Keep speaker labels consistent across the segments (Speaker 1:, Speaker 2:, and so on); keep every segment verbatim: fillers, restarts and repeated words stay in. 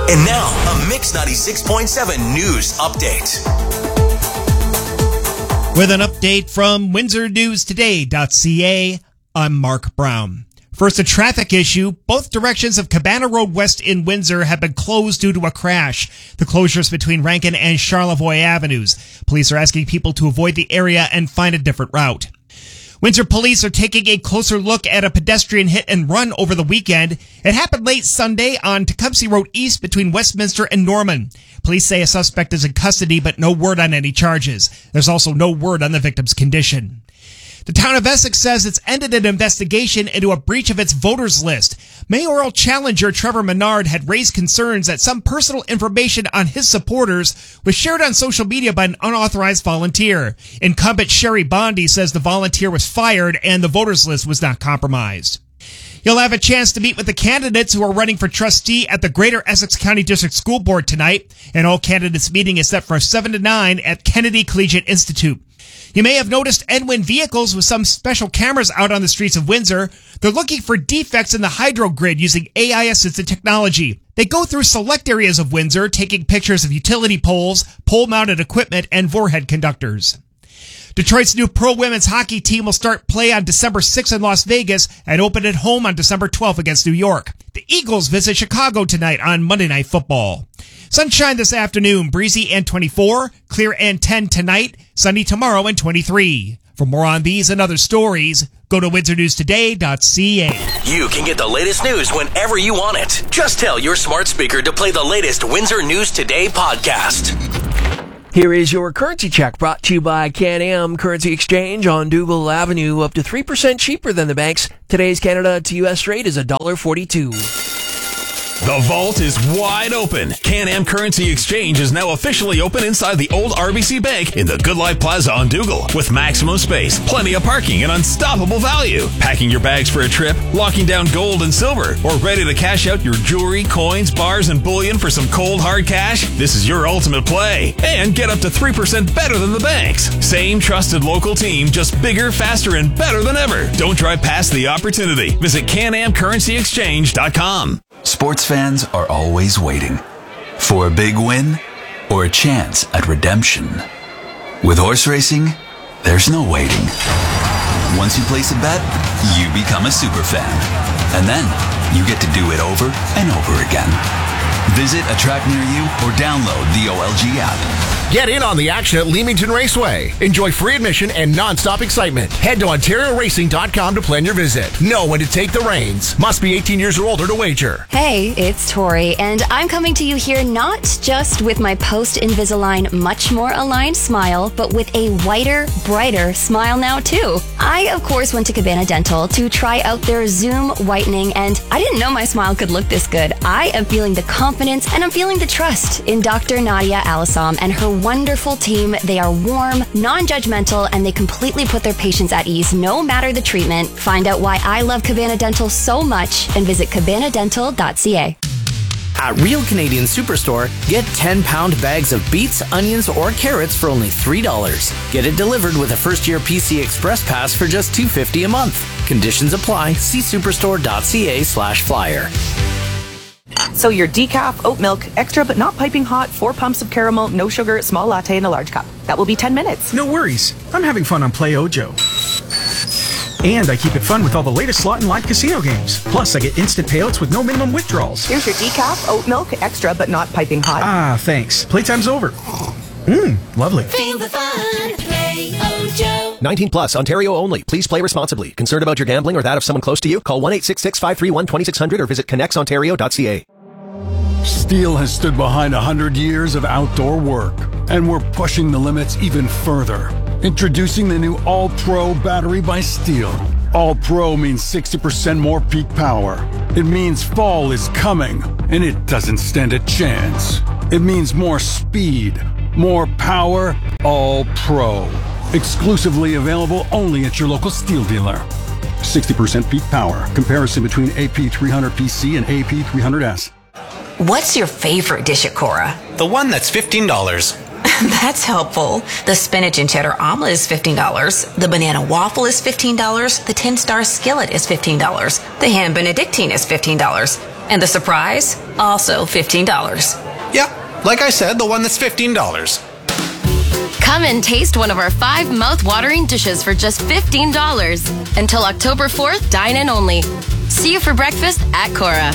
Speaker 1: And now, a Mix ninety-six point seven news update.
Speaker 2: With an update from Windsor News Today dot C A, I'm Mark Brown. First, a traffic issue. Both directions of Cabana Road West in Windsor have been closed due to a crash. The closures between Rankin and Charlevoix Avenues. Police are asking people to avoid the area and find a different route. Windsor police are taking a closer look at a pedestrian hit and run over the weekend. It happened late Sunday on Tecumseh Road East between Westminster and Norman. Police say a suspect is in custody, but no word on any charges. There's also no word on the victim's condition. The town of Essex says it's ended an investigation into a breach of its voters list. Mayoral challenger Trevor Menard had raised concerns that some personal information on his supporters was shared on social media by an unauthorized volunteer. Incumbent Sherry Bondi says the volunteer was fired and the voters list was not compromised. You'll have a chance to meet with the candidates who are running for trustee at the Greater Essex County District School Board tonight. An all candidates meeting is set for seven to nine at Kennedy Collegiate Institute. You may have noticed Edwin vehicles with some special cameras out on the streets of Windsor. They're looking for defects in the hydro grid using A I-assisted technology. They go through select areas of Windsor, taking pictures of utility poles, pole-mounted equipment, and Vorhead conductors. Detroit's new pro women's hockey team will start play on December sixth in Las Vegas and open at home on December twelfth against New York. The Eagles visit Chicago tonight on Monday Night Football. Sunshine this afternoon, breezy and twenty-four, clear and ten tonight, sunny tomorrow and twenty-three. For more on these and other stories, go to Windsor News Today dot C A.
Speaker 1: You can get the latest news whenever you want it. Just tell your smart speaker to play the latest Windsor News Today podcast.
Speaker 3: Here is your currency check brought to you by Can-Am Currency Exchange on Dougal Avenue, up to three percent cheaper than the banks. Today's Canada to U S rate is one dollar forty-two.
Speaker 4: The vault is wide open. Can-Am Currency Exchange is now officially open inside the old R B C Bank in the Good Life Plaza on Dougal, with maximum space, plenty of parking, and unstoppable value. Packing your bags for a trip, locking down gold and silver, or ready to cash out your jewelry, coins, bars, and bullion for some cold hard cash? This is your ultimate play. And get up to three percent better than the banks. Same trusted local team, just bigger, faster, and better than ever. Don't drive past the opportunity. Visit Can Am Currency Exchange dot com.
Speaker 5: Sports fans are always waiting for a big win or a chance at redemption. With horse racing, there's no waiting. Once you place a bet, you become a super fan. And then you get to do it over and over again. Visit a track near you or download the O L G app.
Speaker 6: Get in on the action at Leamington Raceway. Enjoy free admission and non-stop excitement. Head to Ontario Racing dot com to plan your visit. Know when to take the reins. Must be eighteen years or older to wager.
Speaker 7: Hey, it's Tori, and I'm coming to you here not just with my post-Invisalign much more aligned smile, but with a whiter, brighter smile now too. I, of course, went to Cabana Dental to try out their Zoom whitening, and I didn't know my smile could look this good. I am feeling the confidence and I'm feeling the trust in Doctor Nadia Alisam and her wonderful team. They are warm, non-judgmental, and they completely put their patients at ease no matter the treatment. Find out why I love Cabana Dental so much and visit Cabana Dental dot C A.
Speaker 8: At Real Canadian Superstore, get ten pound bags of beets, onions, or carrots for only three dollars. Get it delivered with a first-year P C Express Pass for just two dollars and fifty cents a month. Conditions apply. See superstore dot C A slash flyer.
Speaker 9: So your decaf, oat milk, extra but not piping hot, four pumps of caramel, no sugar, small latte in a large cup. That will be ten minutes.
Speaker 10: No worries. I'm having fun on Play Ojo. And I keep it fun with all the latest slot and live casino games. Plus, I get instant payouts with no minimum withdrawals.
Speaker 9: Here's your decaf, oat milk, extra but not piping hot.
Speaker 10: Ah, thanks. Playtime's over. Mmm, lovely.
Speaker 11: Feel the fun. Play Ojo.
Speaker 12: nineteen plus, Ontario only. Please play responsibly. Concerned about your gambling or that of someone close to you? Call one eight six six, five three one, two six zero zero or visit connects ontario dot C A.
Speaker 13: Steel has stood behind one hundred years of outdoor work, and we're pushing the limits even further. Introducing the new All-Pro battery by Steel. All-Pro means sixty percent more peak power. It means fall is coming, and it doesn't stand a chance. It means more speed, more power, All-Pro. Exclusively available only at your local Steel dealer. sixty percent peak power. Comparison between A P three hundred P C and A P three hundred S.
Speaker 14: What's your favorite dish at Cora?
Speaker 15: The one that's fifteen dollars.
Speaker 14: That's helpful. The spinach and cheddar omelet is fifteen dollars. The banana waffle is fifteen dollars. The ten-star skillet is fifteen dollars. The ham benedictine is fifteen dollars. And the surprise, also fifteen dollars.
Speaker 15: Yeah, like I said, the one that's fifteen dollars.
Speaker 16: Come and taste one of our five mouth-watering dishes for just fifteen dollars. Until October fourth, dine-in only. See you for breakfast at Cora.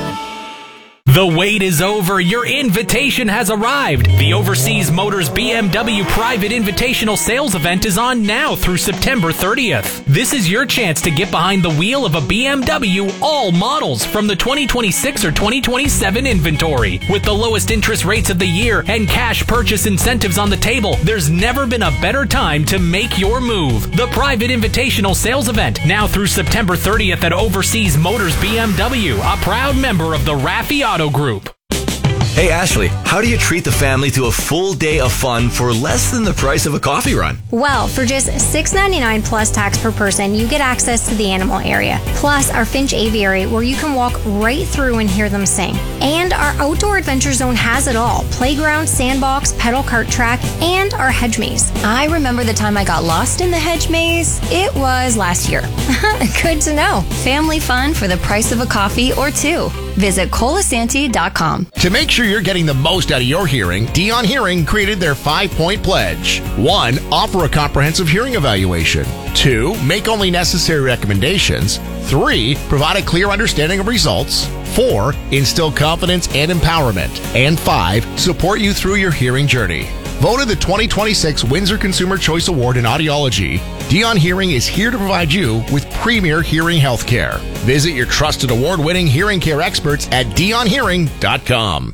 Speaker 17: The wait is over. Your invitation has arrived. The Overseas Motors B M W Private Invitational Sales Event is on now through September thirtieth. This is your chance to get behind the wheel of a B M W, all models from the twenty twenty-six or twenty twenty-seven inventory. With the lowest interest rates of the year and cash purchase incentives on the table, there's never been a better time to make your move. The Private Invitational Sales Event, now through September thirtieth at Overseas Motors B M W, a proud member of the Raffi Auto Group.
Speaker 18: Hey Ashley, how do you treat the family to a full day of fun for less than the price of a coffee run?
Speaker 19: Well, for just six dollars and ninety-nine cents plus tax per person, you get access to the animal area, plus our Finch Aviary where you can walk right through and hear them sing. And our Outdoor Adventure Zone has it all: playground, sandbox, pedal cart track, and our hedge maze.
Speaker 7: I remember the time I got lost in the hedge maze. It was last year.
Speaker 19: Good to know.
Speaker 7: Family fun for the price of a coffee or two. Visit colasanti dot com.
Speaker 6: To make sure you're getting the most out of your hearing, Dion Hearing created their five-point pledge. One, offer a comprehensive hearing evaluation. Two, make only necessary recommendations. Three, provide a clear understanding of results. Four, instill confidence and empowerment. And five, support you through your hearing journey. Voted the twenty twenty-six Windsor Consumer Choice Award in Audiology, Dion Hearing is here to provide you with premier hearing health care. Visit your trusted award-winning hearing care experts at dion hearing dot com.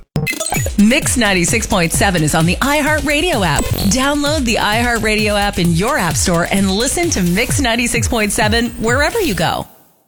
Speaker 20: Mix ninety-six point seven is on the iHeartRadio app. Download the iHeartRadio app in your app store and listen to Mix ninety-six point seven wherever you go.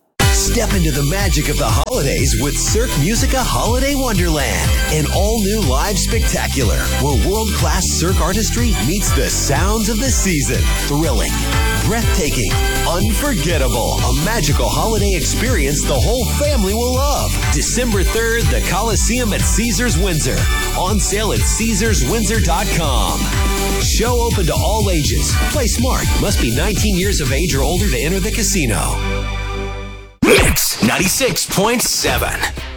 Speaker 21: Step into the magic of the holidays with Cirque Musica Holiday Wonderland, an all-new live spectacular where world-class Cirque artistry meets the sounds of the season. Thrilling, breathtaking, unforgettable. A magical holiday experience the whole family will love. December third, the Coliseum at Caesars Windsor. On sale at caesars windsor dot com. Show open to all ages. Play smart. Must be nineteen years of age or older to enter the casino.
Speaker 1: Mix ninety-six point seven.